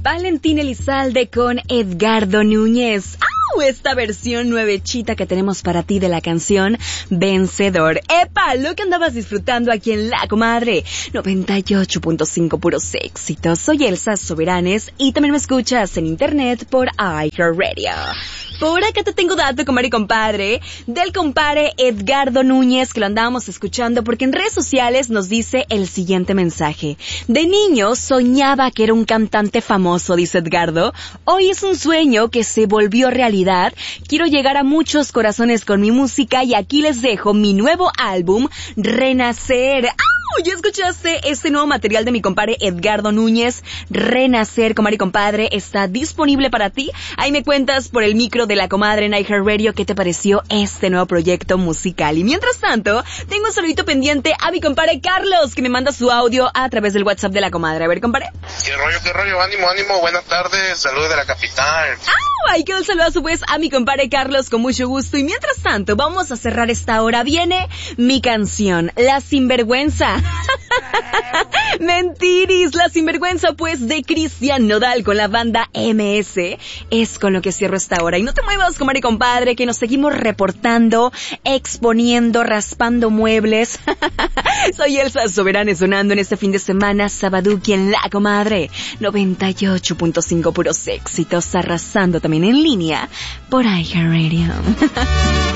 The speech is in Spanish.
Valentín Elizalde con Edgardo Núñez. ¡Au! Esta versión nuevechita que tenemos para ti de la canción Vencedor. ¡Epa! Lo que andabas disfrutando aquí en La Comadre 98.5 puros éxitos. Soy Elsa Soberanes y también me escuchas en internet por iHeartRadio. Por acá te tengo dato, comadre y compadre, del compadre Edgardo Núñez, que lo andábamos escuchando porque en redes sociales nos dice el siguiente mensaje. De niño soñaba que era un cantante famoso, dice Edgardo. Hoy es un sueño que se volvió realidad. Quiero llegar a muchos corazones con mi música y aquí les dejo mi nuevo álbum, Renacer. ¡Ah! ¿Ya escuchaste este nuevo material de mi compadre Edgardo Núñez? Renacer, comadre y compadre, está disponible para ti. Ahí me cuentas por el micro de La Comadre en iHeartRadio qué te pareció este nuevo proyecto musical. Y mientras tanto, tengo un saludito pendiente a mi compadre Carlos, que me manda su audio a través del WhatsApp de La Comadre. A ver, compadre. ¿Qué rollo? Ánimo. Buenas tardes. Saludos de la capital. Ahí quedó el saludo a su vez a mi compadre Carlos con mucho gusto. Y mientras tanto, vamos a cerrar esta hora. Viene mi canción, La Sinvergüenza. Mentiris, La Sinvergüenza, pues, de Cristian Nodal con la banda MS. Es con lo que cierro esta hora. Y no te muevas, comadre y compadre, que nos seguimos reportando, exponiendo, raspando muebles. Soy Elsa Soberanes, sonando en este fin de semana, Sabaduki en La Comadre 98.5 puros éxitos, arrasando también en línea por iHeartRadio.